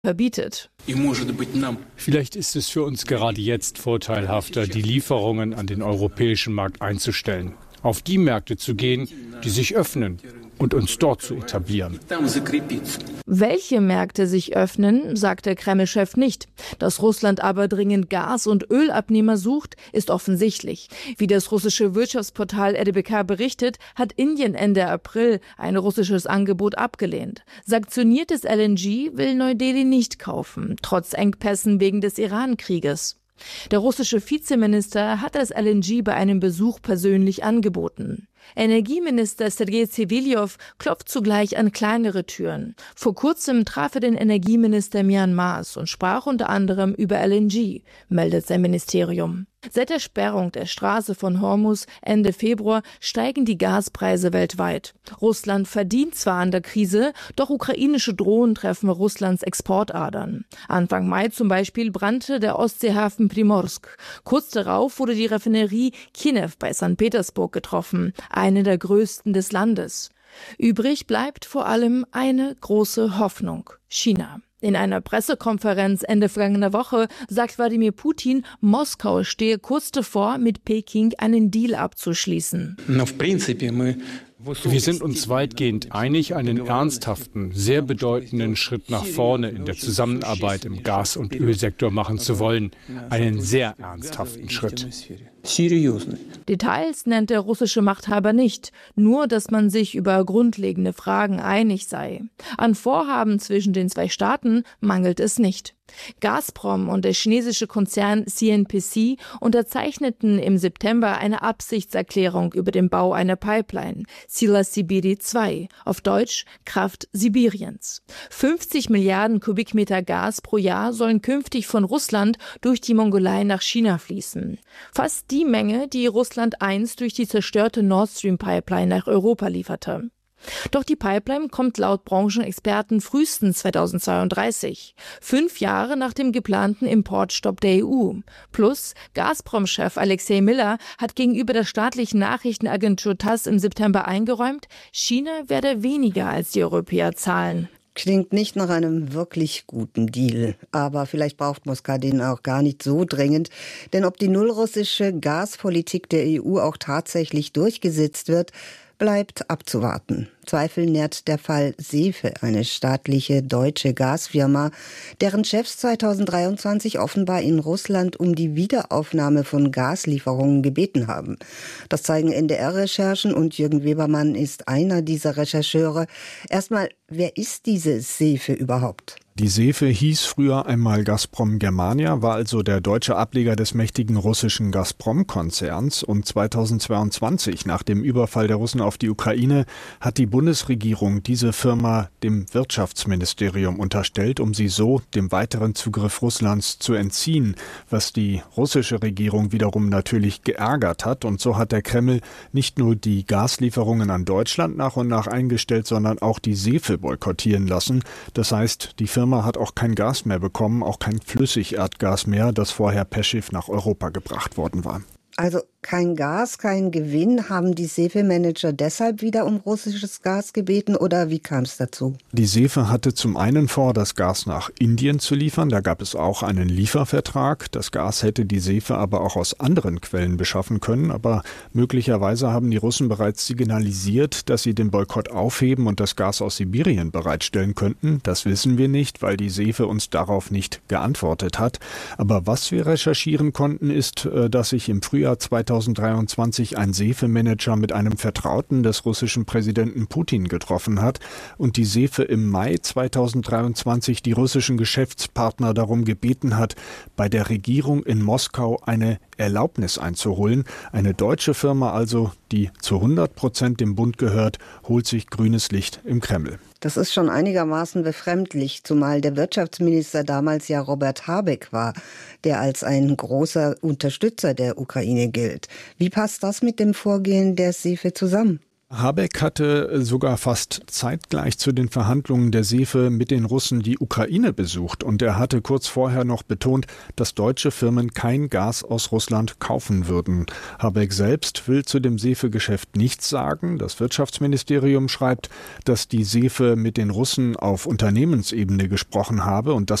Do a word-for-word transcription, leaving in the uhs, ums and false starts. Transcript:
verbietet. Vielleicht ist es für uns gerade jetzt vorteilhafter, die Lieferungen an den europäischen Markt einzustellen, auf die Märkte zu gehen, die sich öffnen und uns dort zu etablieren. Welche Märkte sich öffnen, sagt der Kreml-Chef nicht. Dass Russland aber dringend Gas- und Ölabnehmer sucht, ist offensichtlich. Wie das russische Wirtschaftsportal R B K berichtet, hat Indien Ende April ein russisches Angebot abgelehnt. Sanktioniertes L N G will Neu-Delhi nicht kaufen, trotz Engpässen wegen des Iran-Krieges. Der russische Vizeminister hat das L N G bei einem Besuch persönlich angeboten. Energieminister Sergei Sewiljow klopft zugleich an kleinere Türen. Vor kurzem traf er den Energieminister Myanmars und sprach unter anderem über L N G, meldet sein Ministerium. Seit der Sperrung der Straße von Hormuz Ende Februar steigen die Gaspreise weltweit. Russland verdient zwar an der Krise, doch ukrainische Drohnen treffen Russlands Exportadern. Anfang Mai zum Beispiel brannte der Ostseehafen Primorsk. Kurz darauf wurde die Raffinerie Kinew bei Sankt Petersburg getroffen, eine der größten des Landes. Übrig bleibt vor allem eine große Hoffnung: China. In einer Pressekonferenz Ende vergangener Woche sagt Wladimir Putin, Moskau stehe kurz davor, mit Peking einen Deal abzuschließen. Wir sind uns weitgehend einig, einen ernsthaften, sehr bedeutenden Schritt nach vorne in der Zusammenarbeit im Gas- und Ölsektor machen zu wollen. Einen sehr ernsthaften Schritt. Details nennt der russische Machthaber nicht, nur dass man sich über grundlegende Fragen einig sei. An Vorhaben zwischen den zwei Staaten mangelt es nicht. Gazprom und der chinesische Konzern C N P C unterzeichneten im September eine Absichtserklärung über den Bau einer Pipeline, Sila Sibiri zwei, auf Deutsch Kraft Sibiriens. fünfzig Milliarden Kubikmeter Gas pro Jahr sollen künftig von Russland durch die Mongolei nach China fließen. Fast die Menge, die Russland einst durch die zerstörte Nord Stream Pipeline nach Europa lieferte. Doch die Pipeline kommt laut Branchenexperten frühestens zweitausendzweiunddreißig, fünf Jahre nach dem geplanten Importstopp der E U. Plus, Gazprom-Chef Alexei Miller hat gegenüber der staatlichen Nachrichtenagentur TASS im September eingeräumt, China werde weniger als die Europäer zahlen. Klingt nicht nach einem wirklich guten Deal. Aber vielleicht braucht Moskau den auch gar nicht so dringend. Denn ob die nullrussische Gaspolitik der E U auch tatsächlich durchgesetzt wird, bleibt abzuwarten. Zweifel nährt der Fall Sefe, eine staatliche deutsche Gasfirma, deren Chefs zweitausenddreiundzwanzig offenbar in Russland um die Wiederaufnahme von Gaslieferungen gebeten haben. Das zeigen N D R-Recherchen und Jürgen Webermann ist einer dieser Rechercheure. Erstmal, wer ist diese Sefe überhaupt? Die Sefe hieß früher einmal Gazprom Germania, war also der deutsche Ableger des mächtigen russischen Gazprom-Konzerns. Und zweitausendzweiundzwanzig, nach dem Überfall der Russen auf die Ukraine, hat die Bundesregierung diese Firma dem Wirtschaftsministerium unterstellt, um sie so dem weiteren Zugriff Russlands zu entziehen, was die russische Regierung wiederum natürlich geärgert hat. Und so hat der Kreml nicht nur die Gaslieferungen an Deutschland nach und nach eingestellt, sondern auch die Sefe boykottieren lassen. Das heißt, die Firma hat auch kein Gas mehr bekommen, auch kein Flüssigerdgas mehr, das vorher per Schiff nach Europa gebracht worden war. Also kein Gas, kein Gewinn. Haben die Sefe-Manager deshalb wieder um russisches Gas gebeten oder wie kam es dazu? Die Sefe hatte zum einen vor, das Gas nach Indien zu liefern. Da gab es auch einen Liefervertrag. Das Gas hätte die Sefe aber auch aus anderen Quellen beschaffen können. Aber möglicherweise haben die Russen bereits signalisiert, dass sie den Boykott aufheben und das Gas aus Sibirien bereitstellen könnten. Das wissen wir nicht, weil die Sefe uns darauf nicht geantwortet hat. Aber was wir recherchieren konnten, ist, dass sich im Frühjahr zweitausenddreiundzwanzig ein Sefe-Manager mit einem Vertrauten des russischen Präsidenten Putin getroffen hat und die Sefe im Mai zweitausenddreiundzwanzig die russischen Geschäftspartner darum gebeten hat, bei der Regierung in Moskau eine Erlaubnis einzuholen. Eine deutsche Firma also, die zu hundert Prozent dem Bund gehört, holt sich grünes Licht im Kreml. Das ist schon einigermaßen befremdlich, zumal der Wirtschaftsminister damals ja Robert Habeck war, der als ein großer Unterstützer der Ukraine gilt. Wie passt das mit dem Vorgehen der Sefe zusammen? Habeck hatte sogar fast zeitgleich zu den Verhandlungen der SEFE mit den Russen die Ukraine besucht. Und er hatte kurz vorher noch betont, dass deutsche Firmen kein Gas aus Russland kaufen würden. Habeck selbst will zu dem SEFE-Geschäft nichts sagen. Das Wirtschaftsministerium schreibt, dass die SEFE mit den Russen auf Unternehmensebene gesprochen habe und dass